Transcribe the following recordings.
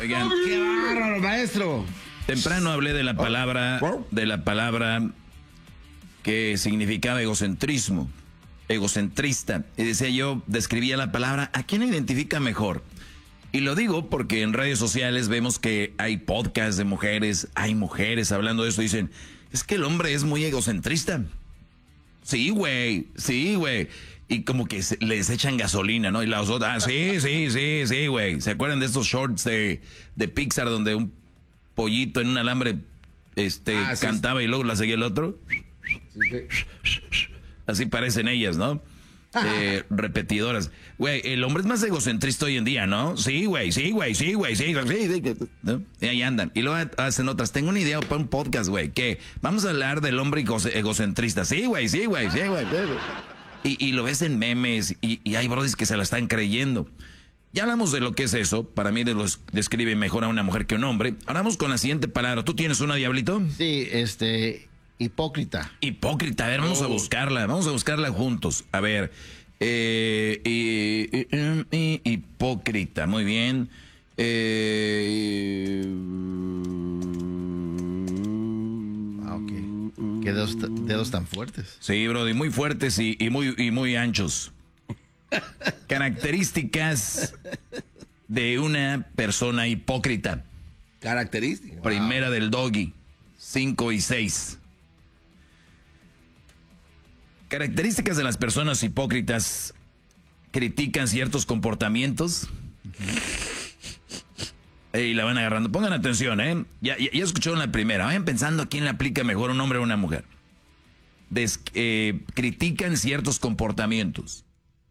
Oigan, ¡Qué bárbaro, maestro! Temprano hablé de la palabra que significaba egocentrismo, egocentrista. Y decía yo, describía la palabra, ¿a quién identifica mejor? Y lo digo porque en redes sociales vemos que hay podcasts de mujeres, hay mujeres hablando de esto, dicen, es que el hombre es muy egocentrista. Sí, güey. Y como que les echan gasolina, ¿no? Y las otras, sí, güey. ¿Se acuerdan de estos shorts de Pixar donde un pollito en un alambre cantaba y luego la seguía el otro? Sí. Así parecen ellas, ¿no? Repetidoras. Güey, el hombre es más egocentrista hoy en día, ¿no? Sí, güey. ¿No? Y ahí andan. Y luego hacen otras. Tengo una idea para un podcast, güey. Que vamos a hablar del hombre egocentrista. Sí, güey. Y lo ves en memes y hay brodis que se la están creyendo. Ya hablamos de lo que es eso. Para mí describe mejor a una mujer que a un hombre. Ahora vamos con la siguiente palabra. ¿Tú tienes una, Diablito? Sí, hipócrita. Hipócrita. A ver, vamos a buscarla. Vamos a buscarla juntos. A ver. Hipócrita. Muy bien. Qué dedos tan fuertes. Sí, brody, muy fuertes y muy anchos. Características de una persona hipócrita. Características. Primera del Doggy, 5 y 6. Características de las personas hipócritas: critican ciertos comportamientos. Y la van agarrando. Pongan atención, ¿eh? Ya escucharon la primera. Vayan pensando a quién le aplica mejor, un hombre o una mujer. Critican ciertos comportamientos.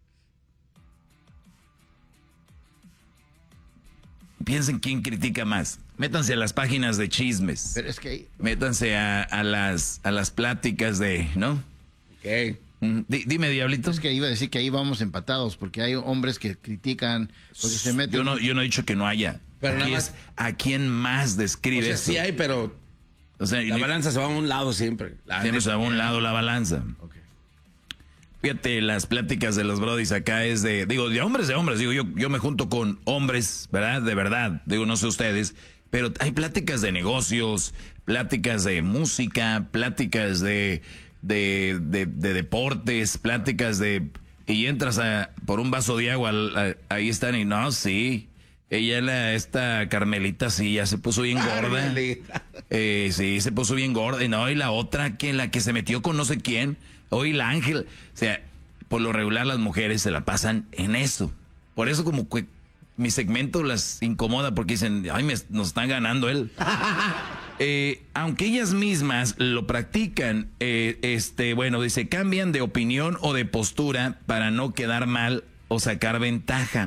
Piensen quién critica más. Métanse a las páginas de chismes. Pero es que... Métanse a las pláticas de, ¿no? Ok. Dime, Diablito. Es que iba a decir que ahí vamos empatados, porque hay hombres que critican, porque se meten... Yo no he dicho que no haya. Pero aquí nada es a quién más describe esto. Sí hay, pero la balanza se va a un lado siempre. Siempre se va a un lado la balanza. Okay. Fíjate, las pláticas de los brodis acá es de hombres, digo, yo me junto con hombres, ¿verdad? De verdad, digo, no sé ustedes, pero hay pláticas de negocios, pláticas de música, pláticas de deportes, pláticas de... Y entras por un vaso de agua, ahí están y no, sí... Esta Carmelita sí, ya se puso bien gorda. Sí, se puso bien gorda. Y no, y la otra, la que se metió con no sé quién. Hoy la Ángel. O sea, por lo regular las mujeres se la pasan en eso. Por eso como que mi segmento las incomoda porque dicen, ay, nos está ganando él. Aunque ellas mismas lo practican, dice, cambian de opinión o de postura para no quedar mal o sacar ventaja.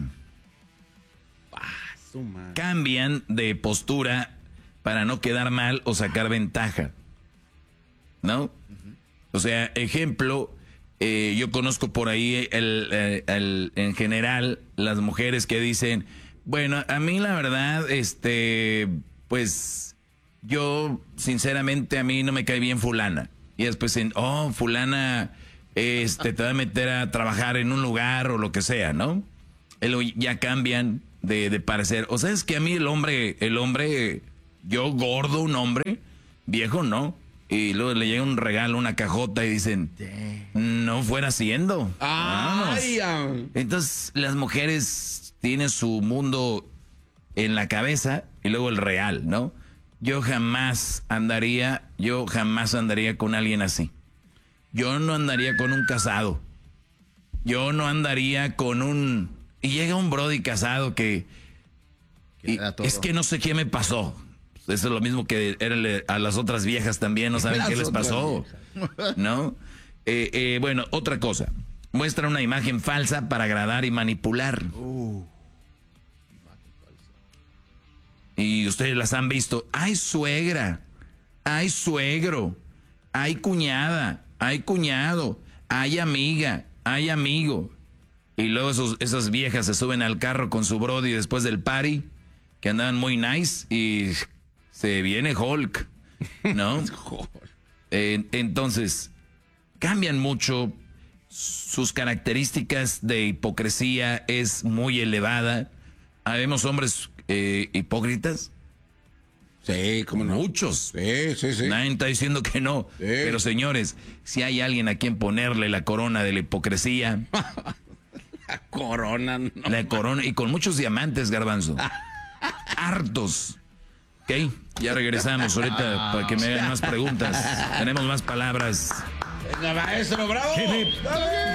Cambian de postura para no quedar mal o sacar ventaja, ¿no? Uh-huh. O sea, ejemplo, yo conozco por ahí en general las mujeres que dicen, bueno, a mí la verdad, pues yo sinceramente a mí no me cae bien fulana. Y después fulana, te va a meter a trabajar en un lugar o lo que sea, ¿no? Ya cambian de parecer. O sea, es que a mí el hombre, yo gordo, un hombre, viejo, no. Y luego le llega un regalo, una cajota y dicen, no fuera siendo. Entonces las mujeres tienen su mundo en la cabeza y luego el real, ¿no? Yo jamás andaría con alguien así. Yo no andaría con un casado. Yo no andaría con un... Y llega un brody casado que es que no sé qué me pasó. Eso es lo mismo que a las otras viejas también, no saben qué les pasó, ¿no? Bueno, otra cosa. Muestra una imagen falsa para agradar y manipular. Y ustedes las han visto. ¡Ay, suegra! ¡Ay, suegro! ¡Ay, cuñada! ¡Ay, cuñado! ¡Ay, amiga! ¡Ay, amigo! Y luego esas viejas se suben al carro con su brody después del party, que andaban muy nice, y se viene Hulk, ¿no? Entonces, cambian mucho, sus características de hipocresía es muy elevada. Habemos hombres hipócritas. Sí, cómo no. Muchos. Sí. Nadie está diciendo que no. Sí. Pero señores, si hay alguien a quien ponerle la corona de la hipocresía. La corona, no. La corona, y con muchos diamantes, Garbanzo. Hartos. Ok, ya regresamos ahorita para que me hagan más preguntas. Tenemos más palabras. Venga, maestro, bravo.